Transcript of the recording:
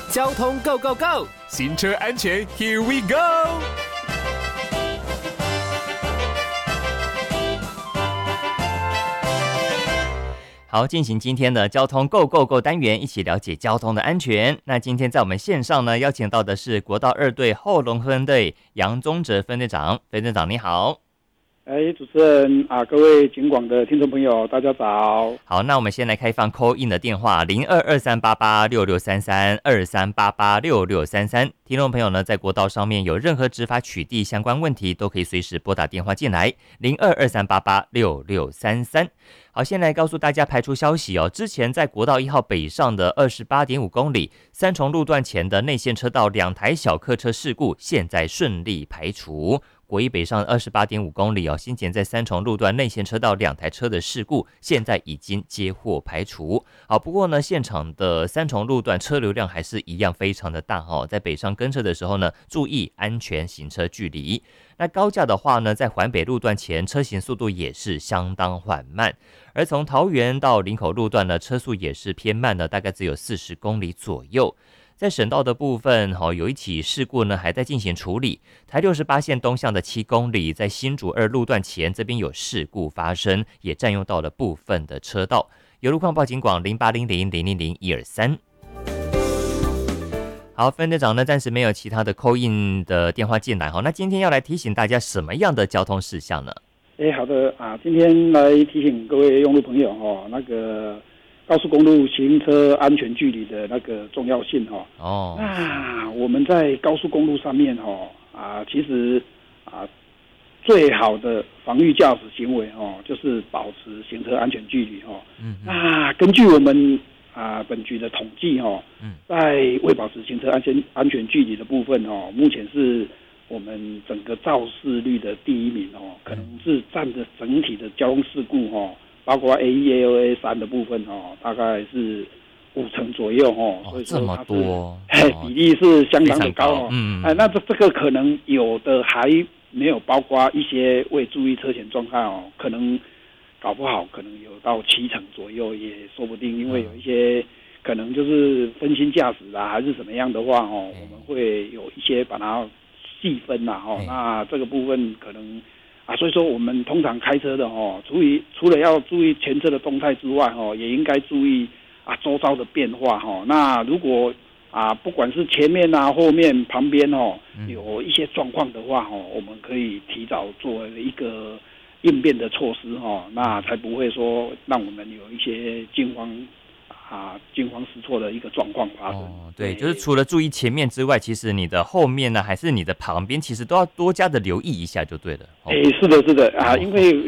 交通 Go Go Go， 行车安全 Here we go。 好，进行今天的交通 Go Go Go 单元，一起了解交通的安全。那今天在我们线上呢，邀请到的是国道2队后龙分队杨宗哲分队长。分队长你好。 主持人各位警广的听众朋友，大家早。 好，那我们先来开放 call in 的电话022388663323886633。听众朋友呢，在国道上面有任何执法取缔相关问题，都可以随时拨打电话进来0223886633。好，先来告诉大家排除消息哦。之前在国道1号北上的28.5公里三重路段前的内线车道2台小客车事故，现在顺利排除。国一北上28.5公里先前在三重路段内线车道2台车的事故，现在已经接获排除。好，不过呢，现场的三重路段车流量还是一样非常的大在北上跟车的时候呢，注意安全行车距离。那高架的话呢，在环北路段前车行速度也是相当缓慢，而从桃园到林口路段呢，车速也是偏慢的，大概只有40公里左右。在省道的部分有一起事故呢还在进行处理，台68线东向的7公里，在新竹2路段前这边有事故发生，也占用到了部分的车道。有路况报警广0800000123。好，分队长呢暂时没有其他的 call in 的电话进来那今天要来提醒大家什么样的交通事项呢？ 好的今天来提醒各位用路朋友那个高速公路行车安全距离的那个重要性那我们在高速公路上面其实最好的防御驾驶行为就是保持行车安全距离那根据我们本局的统计在未保持行车安全距离的部分目前是我们整个肇事率的第一名可能是占着整体的交通事故包括 A1、A2、A3 的部分大概是50%左右所以说这么多比例是相当的高那这个可能有的还没有包括一些未注意车前状况可能搞不好可能有到70%左右也说不定，因为有一些可能就是分心驾驶还是怎么样的话我们会有一些把它细分那这个部分可能所以说我们通常开车的除了要注意前车的动态之外也应该注意周遭的变化那如果不管是前面后面旁边有一些状况的话我们可以提早做一个应变的措施那才不会说让我们有一些惊慌失措的一个状况发生对，就是除了注意前面之外，其实你的后面呢还是你的旁边，其实都要多加的留意一下就对了是的因为